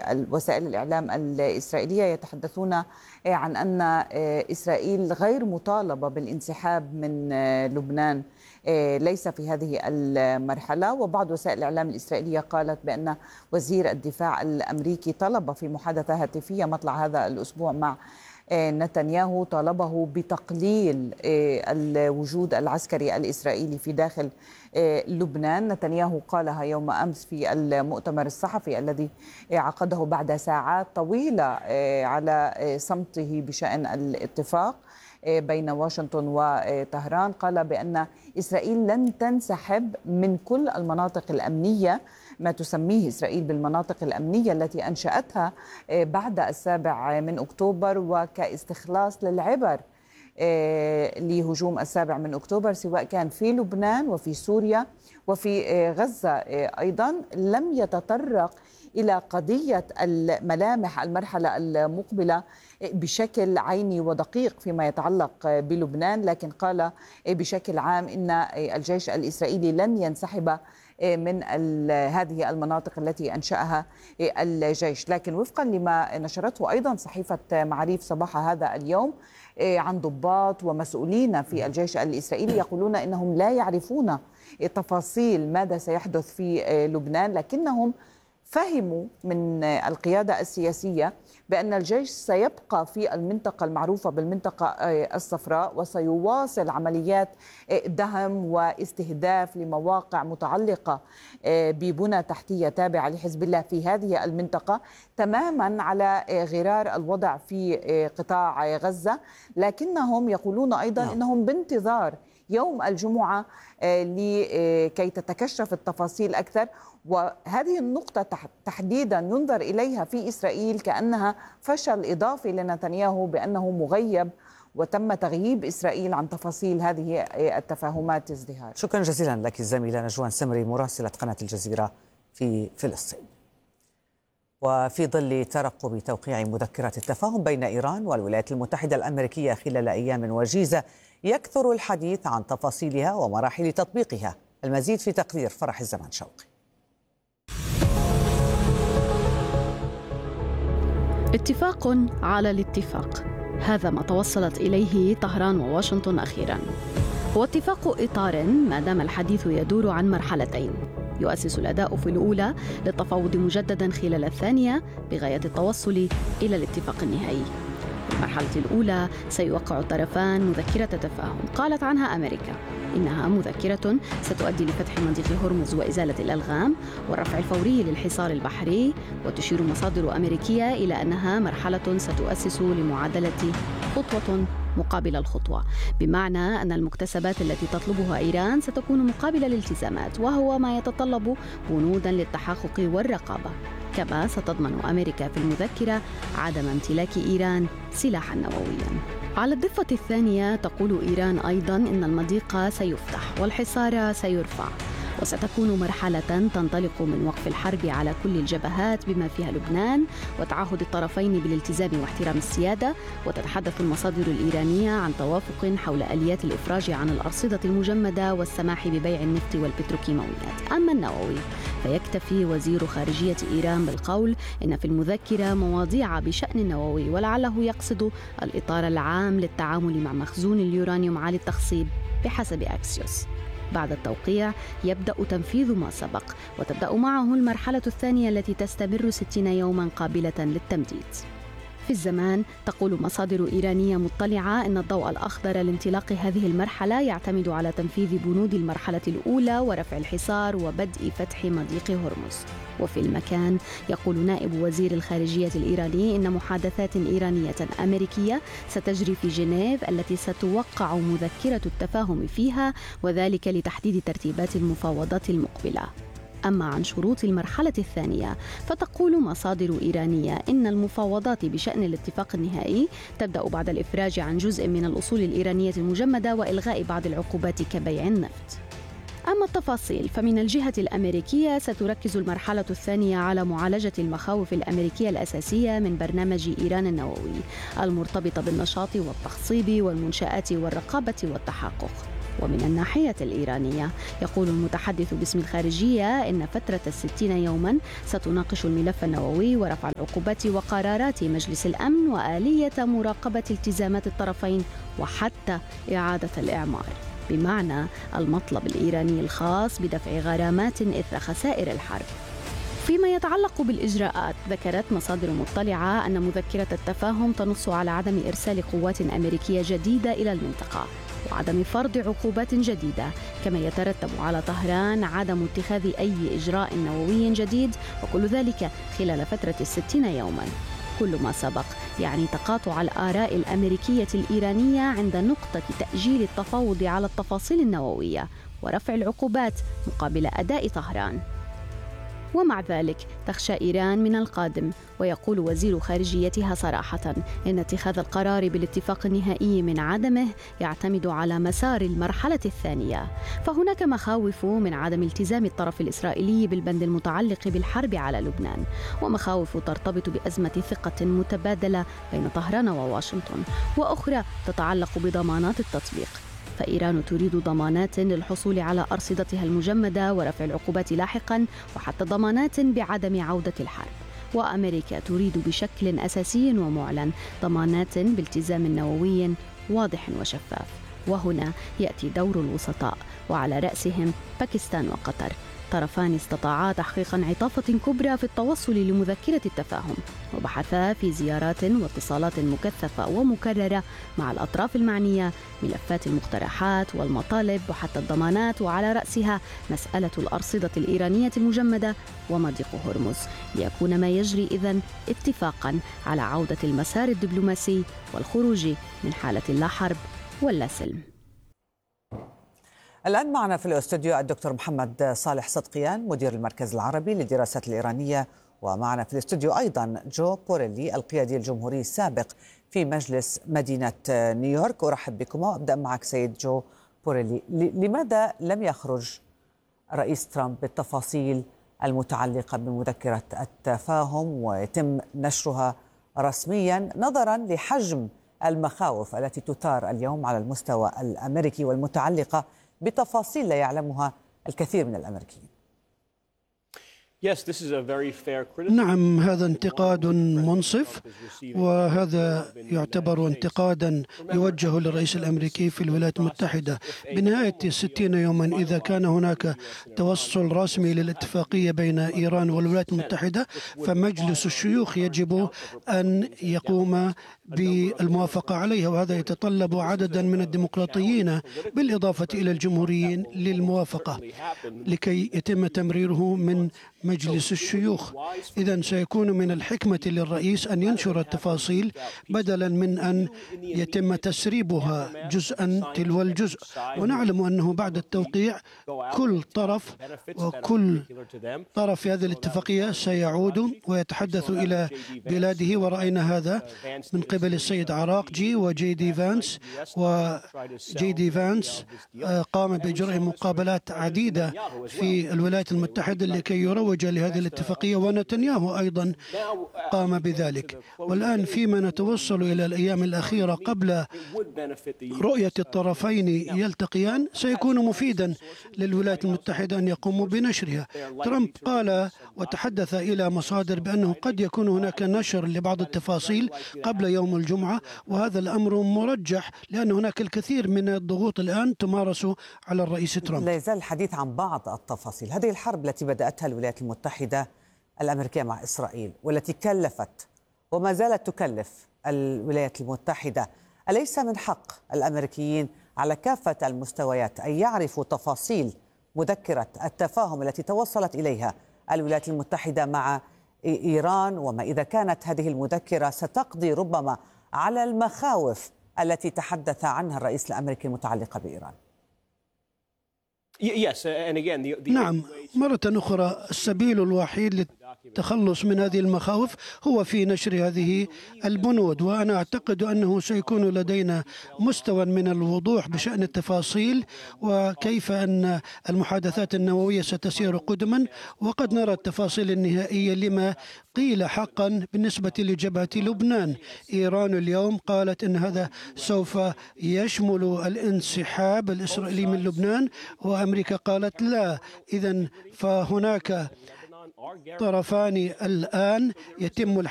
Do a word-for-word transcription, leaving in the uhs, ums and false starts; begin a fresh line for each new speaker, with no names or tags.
وسائل الإعلام الإسرائيلية يتحدثون عن أن إسرائيل غير مطالبة بالانسحاب من لبنان، ليس في هذه المرحلة. وبعض وسائل الإعلام الإسرائيلية قالت بأن وزير الدفاع الأمريكي طلب في محادثة هاتفية مطلع هذا الأسبوع مع نتنياهو، طالبه بتقليل الوجود العسكري الإسرائيلي في داخل لبنان. نتنياهو قالها يوم أمس في المؤتمر الصحفي الذي عقده بعد ساعات طويلة على صمته بشأن الاتفاق بين واشنطن وطهران. قال بأن إسرائيل لن تنسحب من كل المناطق الأمنية، ما تسميه إسرائيل بالمناطق الأمنية التي أنشأتها بعد السابع من أكتوبر وكاستخلاص للعبر لهجوم السابع من أكتوبر، سواء كان في لبنان وفي سوريا وفي غزة أيضا. لم يتطرق إلى قضية الملامح المرحلة المقبلة بشكل عيني ودقيق فيما يتعلق بلبنان، لكن قال بشكل عام إن الجيش الإسرائيلي لن ينسحب من هذه المناطق التي أنشأها الجيش. لكن وفقا لما نشرته أيضا صحيفة معاريف صباح هذا اليوم عن ضباط ومسؤولين في الجيش الإسرائيلي يقولون إنهم لا يعرفون تفاصيل ماذا سيحدث في لبنان، لكنهم فهموا من القيادة السياسية بأن الجيش سيبقى في المنطقة المعروفة بالمنطقة الصفراء وسيواصل عمليات دهم واستهداف لمواقع متعلقة ببنى تحتية تابعة لحزب الله في هذه المنطقة، تماما على غرار الوضع في قطاع غزة. لكنهم يقولون أيضا أنهم بانتظار يوم الجمعة لكي تتكشف التفاصيل أكثر. وهذه النقطة تحديدا ينظر إليها في إسرائيل كأنها فشل إضافي لنتنياهو، بأنه مغيب وتم تغييب إسرائيل عن تفاصيل هذه التفاهمات ازدهار.
شكرا جزيلا لك زميلة نجوان سمري مراسلة قناة الجزيرة في فلسطين. وفي ظل ترقب توقيع مذكرة التفاهم بين إيران والولايات المتحدة الأمريكية خلال أيام وجيزة، يكثر الحديث عن تفاصيلها ومراحل تطبيقها. المزيد في تقرير فرح الزمان شوقي.
اتفاق على الاتفاق، هذا ما توصلت إليه طهران وواشنطن أخيراً. هو اتفاق إطار ما دام الحديث يدور عن مرحلتين، يؤسس الأداء في الأولى للتفاوض مجدداً خلال الثانية بغاية التوصل إلى الاتفاق النهائي. في المرحلة الأولى سيوقع الطرفان مذكرة تفاهم قالت عنها أمريكا إنها مذكرة ستؤدي لفتح مضيق هرمز وإزالة الألغام والرفع الفوري للحصار البحري. وتشير مصادر أمريكية إلى أنها مرحلة ستؤسس لمعادلة خطوة مقابل الخطوة، بمعنى أن المكتسبات التي تطلبها إيران ستكون مقابل الالتزامات، وهو ما يتطلب بنودا للتحقق والرقابة. كما ستضمن أمريكا في المذكرة عدم امتلاك إيران سلاحا نوويا. على الضفة الثانية تقول إيران أيضا إن المضيق سيفتح والحصار سيرفع، وستكون مرحلة تنطلق من وقف الحرب على كل الجبهات بما فيها لبنان وتعهد الطرفين بالالتزام واحترام السيادة. وتتحدث المصادر الإيرانية عن توافق حول آليات الإفراج عن الأرصدة المجمدة والسماح ببيع النفط والبتروكيماويات. أما النووي فيكتفي وزير خارجية إيران بالقول إن في المذكرة مواضيع بشأن النووي، ولعله يقصد الإطار العام للتعامل مع مخزون اليورانيوم عالي التخصيب بحسب أكسيوس. بعد التوقيع يبدأ تنفيذ ما سبق، وتبدأ معه المرحلة الثانية التي تستمر ستين يوما قابلة للتمديد. في الزمان تقول مصادر إيرانية مطلعة أن الضوء الأخضر لانطلاق هذه المرحلة يعتمد على تنفيذ بنود المرحلة الأولى ورفع الحصار وبدء فتح مضيق هرمز. وفي المكان يقول نائب وزير الخارجية الإيراني إن محادثات إيرانية أمريكية ستجري في جنيف التي ستوقع مذكرة التفاهم فيها، وذلك لتحديد ترتيبات المفاوضات المقبلة. أما عن شروط المرحلة الثانية فتقول مصادر إيرانية إن المفاوضات بشأن الاتفاق النهائي تبدأ بعد الإفراج عن جزء من الأصول الإيرانية المجمدة وإلغاء بعض العقوبات كبيع النفط. أما التفاصيل فمن الجهة الأمريكية ستركز المرحلة الثانية على معالجة المخاوف الأمريكية الأساسية من برنامج إيران النووي المرتبطة بالنشاط والتخصيب والمنشآت والرقابة والتحقق. ومن الناحية الإيرانية يقول المتحدث باسم الخارجية إن فترة الستين يوما ستناقش الملف النووي ورفع العقوبات وقرارات مجلس الأمن وآلية مراقبة التزامات الطرفين وحتى إعادة الإعمار، بمعنى المطلب الإيراني الخاص بدفع غرامات إثر خسائر الحرب. فيما يتعلق بالإجراءات، ذكرت مصادر مطلعة أن مذكرة التفاهم تنص على عدم إرسال قوات أمريكية جديدة إلى المنطقة وعدم فرض عقوبات جديدة، كما يترتب على طهران عدم اتخاذ أي إجراء نووي جديد، وكل ذلك خلال فترة الستين يوماً. كل ما سبق يعني تقاطع الآراء الأمريكية الإيرانية عند نقطة تأجيل التفاوض على التفاصيل النووية ورفع العقوبات مقابل أداء طهران. ومع ذلك تخشى إيران من القادم، ويقول وزير خارجيتها صراحة إن اتخاذ القرار بالاتفاق النهائي من عدمه يعتمد على مسار المرحلة الثانية، فهناك مخاوف من عدم التزام الطرف الإسرائيلي بالبند المتعلق بالحرب على لبنان، ومخاوف ترتبط بأزمة ثقة متبادلة بين طهران وواشنطن، وأخرى تتعلق بضمانات التطبيق. فإيران تريد ضمانات للحصول على أرصدتها المجمدة ورفع العقوبات لاحقاً، وحتى ضمانات بعدم عودة الحرب. وأمريكا تريد بشكل أساسي ومعلن ضمانات بالتزام نووي واضح وشفاف. وهنا يأتي دور الوسطاء، وعلى رأسهم باكستان وقطر، طرفان استطاعا تحقيق انعطافة كبرى في التوصل لمذكرة التفاهم، وبحثا في زيارات واتصالات مكثفة ومكررة مع الأطراف المعنية ملفات المقترحات والمطالب وحتى الضمانات، وعلى رأسها مسألة الأرصدة الإيرانية المجمدة ومضيق هرمز، ليكون ما يجري إذن اتفاقا على عودة المسار الدبلوماسي والخروج من حالة لا حرب ولا سلم.
الآن معنا في الاستوديو الدكتور محمد صالح صدقيان مدير المركز العربي للدراسات الإيرانية، ومعنا في الاستوديو أيضا جو بوريلي القيادي الجمهوري السابق في مجلس مدينة نيويورك. أرحب بكم وأبدأ معك سيد جو بوريلي. لماذا لم يخرج رئيس ترامب بالتفاصيل المتعلقة بمذكرة التفاهم ويتم نشرها رسميا نظرا لحجم المخاوف التي تثار اليوم على المستوى الأمريكي والمتعلقة بتفاصيل لا يعلمها الكثير من الأمريكيين؟
نعم، هذا انتقاد منصف، وهذا يعتبر انتقادا يوجه للرئيس الأمريكي في الولايات المتحدة. بنهاية ستين يوما إذا كان هناك توصل رسمي للاتفاقية بين إيران والولايات المتحدة، فمجلس الشيوخ يجب أن يقوم بالموافقة عليها، وهذا يتطلب عددا من الديمقراطيين بالإضافة إلى الجمهوريين للموافقة لكي يتم تمريره من مجلس الشيوخ. إذن سيكون من الحكمة للرئيس أن ينشر التفاصيل بدلا من أن يتم تسريبها جزءا تلو الجزء. ونعلم أنه بعد التوقيع كل طرف وكل طرف في هذه الاتفاقية سيعود ويتحدث إلى بلاده، ورأينا هذا من قبل السيد عراقجي وجي دي فانس. وجي دي فانس قام بإجراء مقابلات عديدة في الولايات المتحدة لكي يروج لهذه الاتفاقية، ونتنياهو أيضا قام بذلك. والآن فيما نتوصل إلى الأيام الأخيرة قبل رؤية الطرفين يلتقيان سيكون مفيدا للولايات المتحدة أن يقوموا بنشرها. ترامب قال وتحدث إلى مصادر بأنه قد يكون هناك نشر لبعض التفاصيل قبل يوم الجمعة، وهذا الأمر مرجح لأن هناك الكثير من الضغوط الآن تمارس على الرئيس ترامب.
لا يزال الحديث عن بعض التفاصيل. هذه الحرب التي بدأتها الولايات المتحدة الأمريكية مع إسرائيل والتي كلفت وما زالت تكلف الولايات المتحدة، أليس من حق الأمريكيين على كافة المستويات أن يعرفوا تفاصيل مذكرة التفاهم التي توصلت إليها الولايات المتحدة مع إيران، وما إذا كانت هذه المذكرة ستقضي ربما على المخاوف التي تحدث عنها الرئيس الأمريكي المتعلقة بإيران؟
نعم، مرة أخرى السبيل الوحيد التخلص من هذه المخاوف هو في نشر هذه البنود، وأنا أعتقد أنه سيكون لدينا مستوى من الوضوح بشأن التفاصيل وكيف أن المحادثات النووية ستسير قدما، وقد نرى التفاصيل النهائية لما قيل حقا بالنسبة لجبهة لبنان. إيران اليوم قالت أن هذا سوف يشمل الانسحاب الإسرائيلي من لبنان، وأمريكا قالت لا. إذن فهناك طرفان الآن يتم